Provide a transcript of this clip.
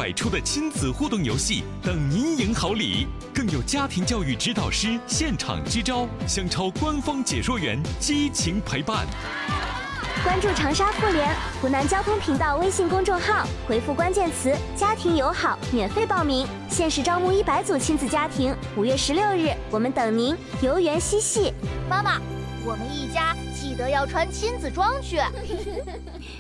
百出的亲子互动游戏等您赢好礼，更有家庭教育指导师现场支招，香超官方解说员激情陪伴。 关注长沙妇联湖南交通频道微信公众号，回复关键词“家庭友好”免费报名，限时招募100组亲子家庭。5月16日，我们等您，游园嬉戏。 妈妈，我们一家记得要穿亲子装去。